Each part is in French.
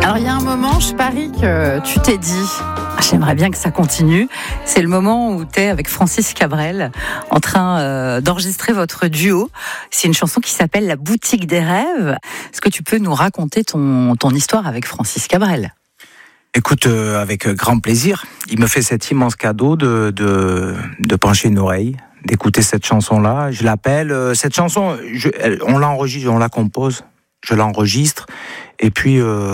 Alors il y a un moment, je parie que tu t'es dit j'aimerais bien que ça continue. C'est le moment où tu es avec Francis Cabrel en train d'enregistrer votre duo. C'est une chanson qui s'appelle La Boutique des Rêves. Est-ce que tu peux nous raconter ton histoire avec Francis Cabrel ? Écoute, avec grand plaisir. Il me fait cet immense cadeau de pencher une oreille, d'écouter cette chanson-là. Je l'appelle. Cette chanson, on l'enregistre, on la compose. Je l'enregistre. Et puis,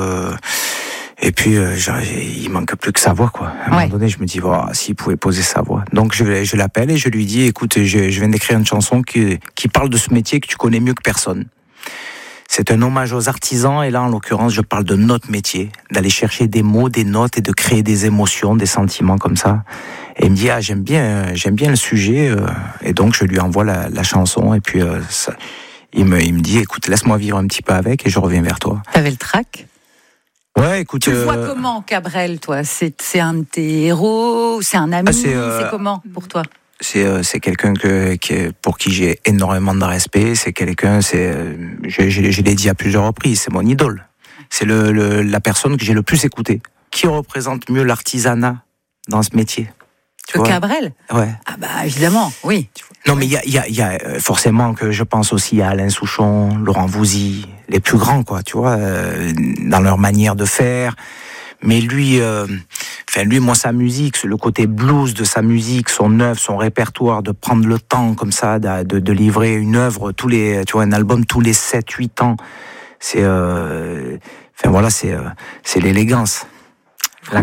il manque plus que sa voix, quoi. À un moment donné, je me dis, s'il pouvait poser sa voix. Donc, je l'appelle et je lui dis, écoute, je viens d'écrire une chanson qui parle de ce métier que tu connais mieux que personne. C'est un hommage aux artisans, et là, en l'occurrence, je parle de notre métier, d'aller chercher des mots, des notes et de créer des émotions, des sentiments comme ça. Et il me dit, j'aime bien le sujet, et donc je lui envoie la chanson, et puis il me dit, écoute, laisse-moi vivre un petit peu avec, et je reviens vers toi. T'avais le trac ? Ouais, écoute. Tu le vois comment, Cabrel, toi ? C'est un de tes héros ? C'est un ami ? C'est comment pour toi ? C'est quelqu'un pour qui j'ai énormément de respect. C'est quelqu'un, je l'ai dit à plusieurs reprises, c'est mon idole. C'est la personne que j'ai le plus écoutée. Qui représente mieux l'artisanat dans ce métier ? Que Cabrel ? Ouais. Ah bah évidemment, oui. Non, mais il y a forcément que je pense aussi à Alain Souchon, Laurent Voulzy, les plus grands, quoi, tu vois, dans leur manière de faire. Mais lui, moi, sa musique, le côté blues de sa musique, son œuvre, son répertoire, de prendre le temps comme ça, de livrer une œuvre un album tous les 7-8 ans, c'est l'élégance.